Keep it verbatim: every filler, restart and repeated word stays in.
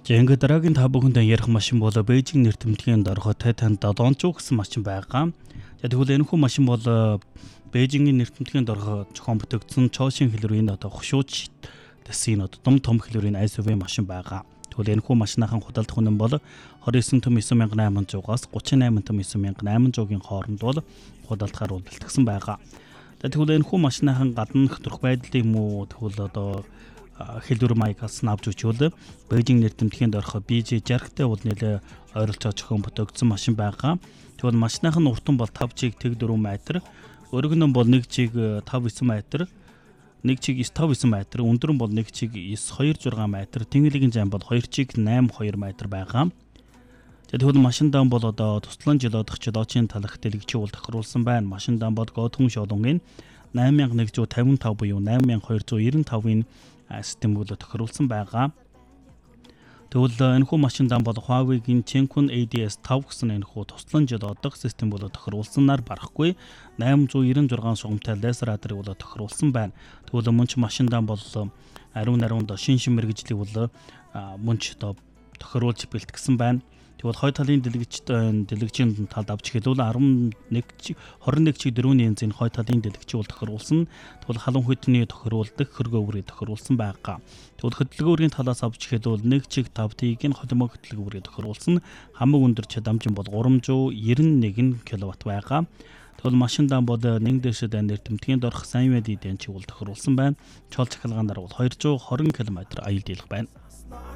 За ингээд дараагийн та бүхэндээ ярих машин бол Бээжин нэр томтгийн дорхой Тайвань долоончуу гэсэн машин байгаа. За тэгвэл энэхүү машин бол Бээжингийн нэр томтгийн дорхой зохион бүтэгдсэн Чошин хэлрийн одоо хушууч дэсийн одоо дом том хэлрийн эс ю ви машин байгаа. Тэгвэл энэхүү машинахан худалдах үнэн бол двадцать девять том нine thousand eight hundred-аас thirty-eight том nine thousand eight hundred-ийн хооронд бол худалдахаар бол бэлтгэсэн байгаа. За тэгвэл энэхүү машинахан гаднах төрх байдал юм уу тэгвэл одоо хэлбэр маягаас навж өчөөл Бээжин нэр томтгийн дорхой би жи sixty бол нэлээ ойролцоо зохион бүтэгдсэн машин байгаа. Тэгвэл машинахан уртан бол five чиг тэг four метр, өргөн нь бол one чиг five nine метр, one чиг five nine метр, өндөр нь бол one чиг nine two six метр, тэнгэлийн зам бол two чиг eight two метр байгаа. За тэгвэл машин даан бол одоо туслан жилодох жилоочийн талах дэлгэцийн уул тохируулсан байна. Машин даан бол Готхон шолонгийн eight thousand one hundred fifty-five буюу eight thousand two hundred ninety-five-ийн системээр тохируулсан байгаа. Тэгвэл энэхүү машин даан бол Huawei-гийн Chenqun A D S five гэсэн энэхүү туслан жилодох системээр тохируулсанаар барахгүй eight ninety-six сугамтай лазер радарыг бол тохируулсан байна. Тэгвэл мөн ч машин даан бол ариун ариунд шин шин мэргэжлийг бол мөн ч тохируулж бэлтгэсэн байна. Тэгвэл хой талын дэлгэцт дэлгэцийн талд авч хэлвэл eleven чиг twenty-one чиг four янзын хой талын дэлгэцийн бол тохируулсан. Тэгвэл халуун хөдөлгөөний тохируулдаг хөргөөврийг тохируулсан байгаа. Тэгвэл хөдөлгөөрийн талаас авч хэлвэл one чиг five тигийн холимог хөдөлгөөрийг тохируулсан. Хамаг өндөр чадамж бол three ninety-one киловатт байгаа. Тэгвэл машин даан бол нэг дэшэд нэр томтгийн дорх сайн мэдээ дэнчиг бол тохируулсан байна. Чол цахилгаанаар бол two hundred twenty км аял дийлэх байна.